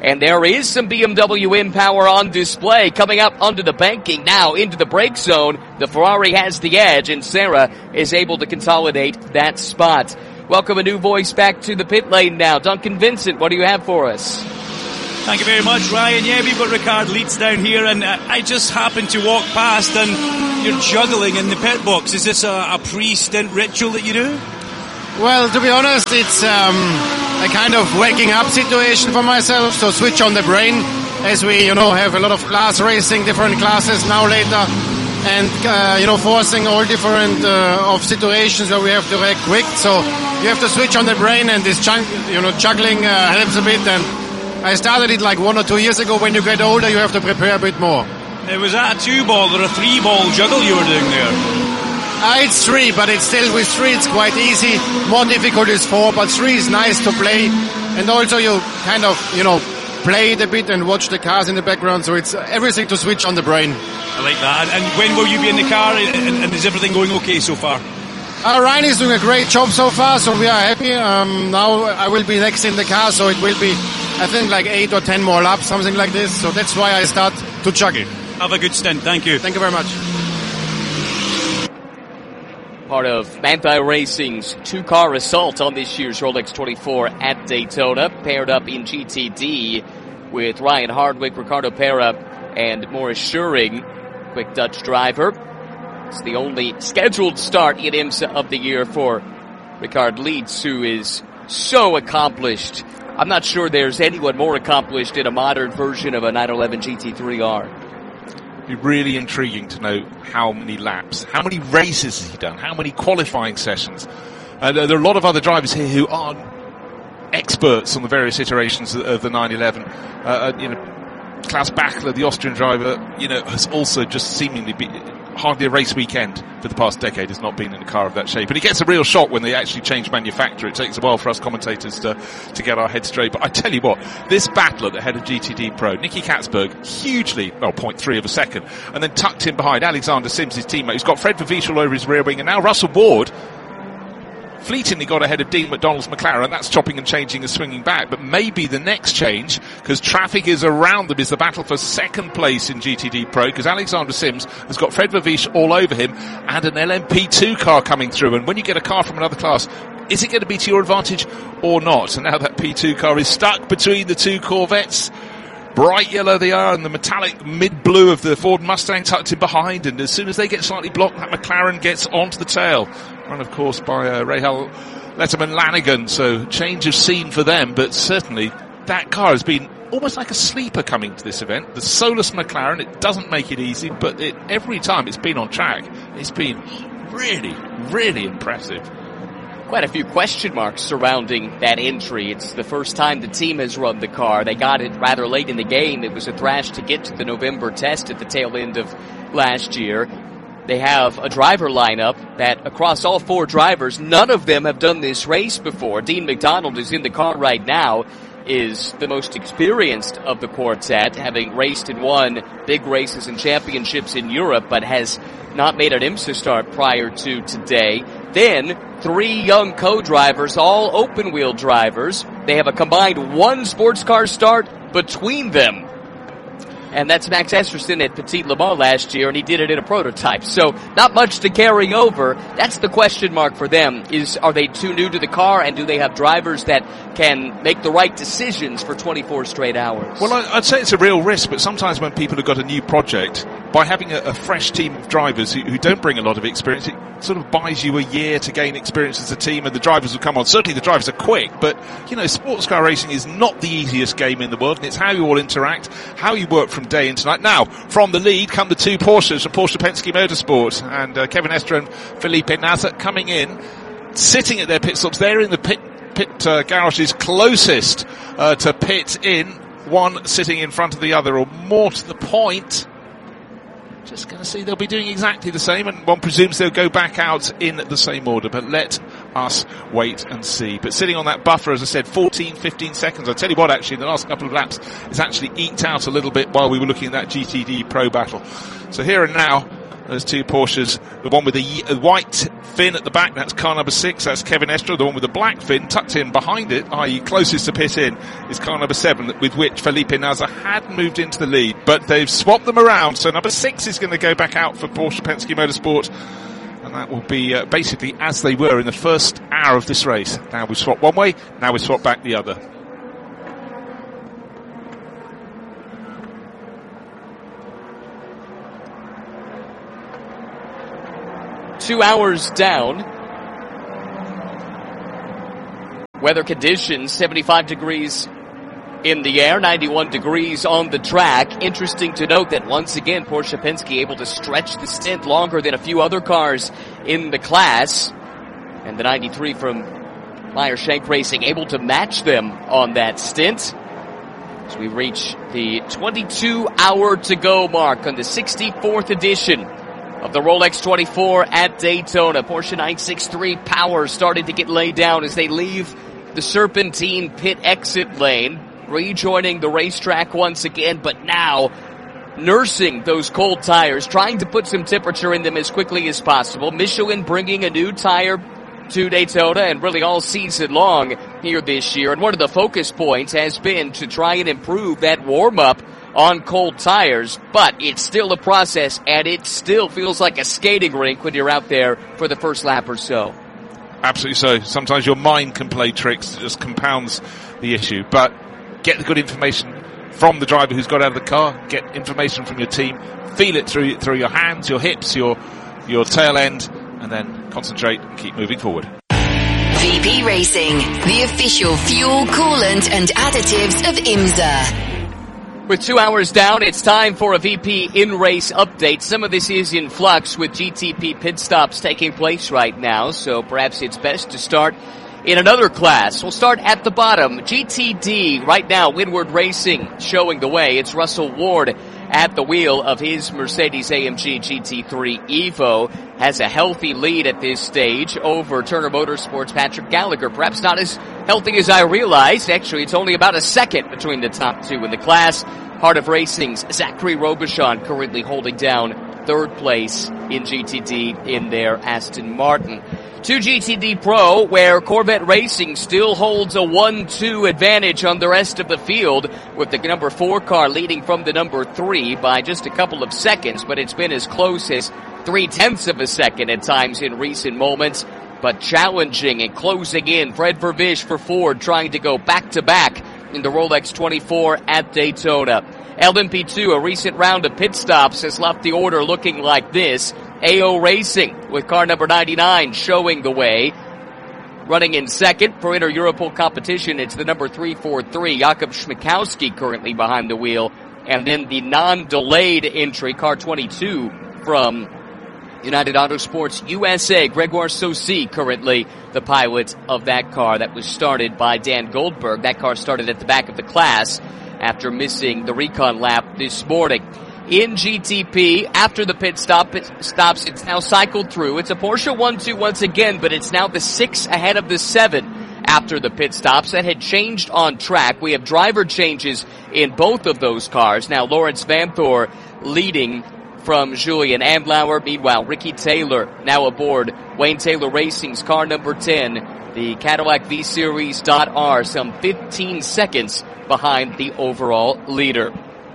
And there is some B M W M-Power on display coming up onto the banking now into the brake zone. The Ferrari has the edge and Serra is able to consolidate that spot. Welcome a new voice back to the pit lane now. Duncan Vincent, what do you have for us? Thank you very much, Ryan. Yeah, we've got Ricard Leeds down here, and uh, I just happened to walk past, and you're juggling in the pit box. Is this a, a pre-stint ritual that you do? Well, to be honest, it's um, a kind of waking up situation for myself, so switch on the brain, as we, you know, have a lot of class racing, different classes now later, and, uh, you know, forcing all different uh, of situations where we have to react quick, so you have to switch on the brain, and this, chunk, you know, juggling uh, helps a bit, and I started it like one or two years ago. When you get older, you have to prepare a bit more. It was that a two-ball or a three-ball juggle you were doing there? Uh, it's three, but it's still with three it's quite easy. More difficult is four, but three is nice to play. And also you kind of, you know, play it a bit and watch the cars in the background. So it's everything to switch on the brain. I like that. And when will you be in the car? And, and is everything going okay so far? Uh, Ryan is doing a great job so far, so we are happy. Um, now I will be next in the car, so it will be, I think, like eight or ten more laps, something like this. So that's why I start to juggle. Have a good stint. Thank you. Thank you very much. Part of Manthey Racing's two-car assault on this year's Rolex twenty-four at Daytona, paired up in G T D with Ryan Hardwick, Ricardo Pera, and Maurice Schuring, quick Dutch driver. It's the only scheduled start in IMSA of the year for Ricard Leeds, who is so accomplished. I'm not sure there's anyone more accomplished in a modern version of a nine eleven G T three R. It'd be really intriguing to know how many laps, how many races has he done, how many qualifying sessions. And uh, there are a lot of other drivers here who aren't experts on the various iterations of, of the nine eleven. Uh, uh, you know, Klaus Bachler, the Austrian driver, you know, has also just seemingly been hardly a race weekend for the past decade has not been in a car of that shape. And it gets a real shock when they actually change manufacturer. It takes a while for us commentators to, to get our heads straight. But I tell you what, this battle at the head of G T D Pro, Nicky Katzberg, hugely, well, zero point three of a second, and then tucked in behind Alexander Sims, his teammate, who's got Fred Vervisch all over his rear wing, and now Russell Ward fleetingly got ahead of Dean McDonald's McLaren. That's chopping and changing and swinging back. But maybe the next change, because traffic is around them, is the battle for second place in G T D Pro, because Alexander Sims has got Fred Vervisch all over him and an L M P two car coming through. And when you get a car from another class, is it going to be to your advantage or not? And now that P two car is stuck between the two Corvettes. Bright yellow they are, and the metallic mid-blue of the Ford Mustang tucked in behind, and as soon as they get slightly blocked, that McLaren gets onto the tail. Run, of course, by uh, Rahal Letterman Lanigan, so change of scene for them, but certainly that car has been almost like a sleeper coming to this event. The Solus McLaren, it doesn't make it easy, but it, every time it's been on track, it's been really, really impressive. Quite a few question marks surrounding that entry. It's the first time the team has run the car. They got it rather late in the game. It was a thrash to get to the November test at the tail end of last year. They have a driver lineup that across all four drivers, none of them have done this race before. Dean McDonald, who's in the car right now, is the most experienced of the quartet, having raced and won big races and championships in Europe, but has not made an IMSA start prior to today. Then, three young co-drivers, all open-wheel drivers. They have a combined one sports car start between them. And that's Max Esterson at Petit Le Mans last year, and he did it in a prototype. So, not much to carry over. That's the question mark for them, is are they too new to the car, and do they have drivers that can make the right decisions for twenty-four straight hours? Well, I'd say it's a real risk, but sometimes when people have got a new project, by having a, a fresh team of drivers who, who don't bring a lot of experience, it sort of buys you a year to gain experience as a team, and the drivers will come on. Certainly the drivers are quick, but, you know, sports car racing is not the easiest game in the world, and it's how you all interact, how you work from day into night. Now, from the lead come the two Porsches from Porsche Penske Motorsport, and uh, Kevin Estre and Felipe Nasr coming in, sitting at their pit stops. They're in the pit, pit uh, garages closest uh, to pit in, one sitting in front of the other, or more to the point, just going to see they'll be doing exactly the same, and one presumes they'll go back out in the same order, but let us wait and see. But sitting on that buffer, as I said, fourteen, fifteen seconds. I'll tell you what, actually, the last couple of laps is actually eked out a little bit while we were looking at that G T D Pro battle. So here and now, Those two Porsches, the one with the uh, white fin at the back, that's car number six, that's Kevin Estre. The one with the black fin tucked in behind it, that is closest to pit in, is car number seven, with which Felipe Nasr had moved into the lead. But they've swapped them around, so number six is going to go back out for Porsche Penske Motorsport. And that will be uh, basically as they were in the first hour of this race. Now we swap one way, now we swap back the other. Two hours down. Weather conditions, seventy-five degrees in the air, ninety-one degrees on the track. Interesting to note that once again, Porsche Penske able to stretch the stint longer than a few other cars in the class. And the ninety-three from Meyer Shank Racing able to match them on that stint. As we reach the twenty-two hour to go mark on the sixty-fourth edition of the Rolex twenty-four at Daytona. Porsche nine sixty-three Power starting to get laid down as they leave the Serpentine pit exit lane, rejoining the racetrack once again, but now nursing those cold tires, trying to put some temperature in them as quickly as possible. Michelin bringing a new tire to Daytona and really all season long here this year. And one of the focus points has been to try and improve that warm-up on cold tires, but it's still a process, and it still feels like a skating rink when you're out there for the first lap or so. Absolutely so. Sometimes your mind can play tricks. It just compounds the issue. But get the good information from the driver who's got out of the car. Get information from your team. Feel it through through your hands, your hips, your your tail end, and then concentrate and keep moving forward. V P Racing, the official fuel, coolant and additives of IMSA. With two hours down, it's time for a V P in-race update. Some of this is in flux with G T P pit stops taking place right now, so perhaps it's best to start in another class. We'll start at the bottom. G T D right now, Windward Racing showing the way. It's Russell Ward at the wheel of his Mercedes A M G G T three Evo. Has a healthy lead at this stage over Turner Motorsports' Patrick Gallagher. Perhaps not as healthy as I realized. Actually, it's only about a second between the top two in the class. Heart of Racing's Zachary Robichon currently holding down third place in G T D in their Aston Martin. To G T D Pro, where Corvette Racing still holds a one two advantage on the rest of the field, with the number four car leading from the number three by just a couple of seconds, but it's been as close as three-tenths of a second at times in recent moments, but challenging and closing in. Fred Vervish for Ford trying to go back-to-back in the Rolex twenty-four at Daytona. L M P two, a recent round of pit stops, has left the order looking like this. A O Racing with car number ninety-nine showing the way. Running in second for Inter-Europol competition, it's the number three forty-three, Jakub Schmickowski currently behind the wheel. And then the non-delayed entry, car twenty-two from United Autosports U S A, Gregoire Saucy currently the pilot of that car that was started by Dan Goldberg. That car started at the back of the class after missing the recon lap this morning. In G T P, after the pit stop, it stops, it's now cycled through. It's a Porsche one two once again, but it's now the six ahead of the seven after the pit stops. That had changed on track. We have driver changes in both of those cars. Now Lawrence Vanthoor leading from Julian Andlauer. Meanwhile, Ricky Taylor now aboard Wayne Taylor Racing's car number ten, the Cadillac V-Series .R, some fifteen seconds behind the overall leader.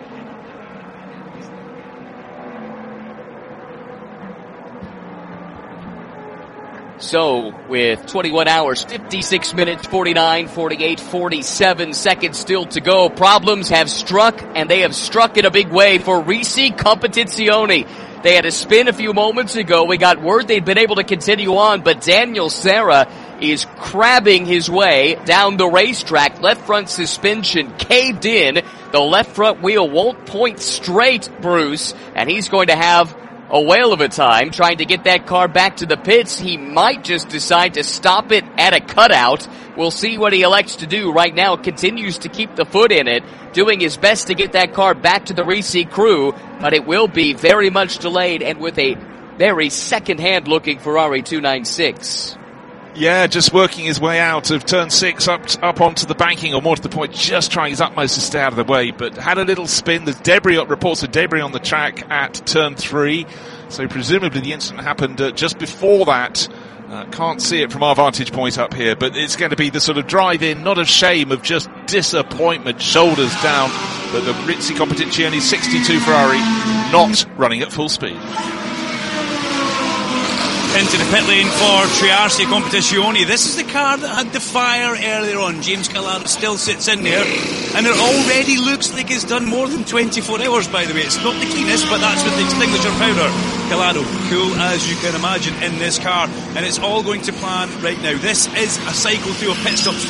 So, with twenty-one hours, fifty-six minutes, forty-nine, forty-eight, forty-seven seconds still to go, problems have struck, and they have struck in a big way for Risi Competizione. They had a spin a few moments ago. We got word they'd been able to continue on, but Daniel Serra is crabbing his way down the racetrack. Left front suspension caved in. The left front wheel won't point straight, Bruce, and he's going to have a whale of a time trying to get that car back to the pits. He might just decide to stop it at a cutout. We'll see what he elects to do. Right now, continues to keep the foot in it, doing his best to get that car back to the Risi crew, but it will be very much delayed and with a very second-hand looking Ferrari two ninety-six. Yeah, just working his way out of turn six up up onto the banking, or more to the point, just trying his utmost to stay out of the way, but had a little spin. There's debris, reports of debris on the track at turn three, So presumably the incident happened uh, just before that. Uh, can't see it from our vantage point up here, but it's going to be the sort of drive-in, not of shame, of just disappointment, shoulders down. But the Rizzi Competizione sixty-two Ferrari not running at full speed. Into the pit lane for Triarsi Competizione. This is the car that had the fire earlier on. James Calado still sits in there, and it already looks like it's done more than twenty-four hours, by the way. It's not the cleanest, but that's with the extinguisher powder. Calado, cool as you can imagine in this car, and it's all going to plan right now. This is a cycle through of pit stops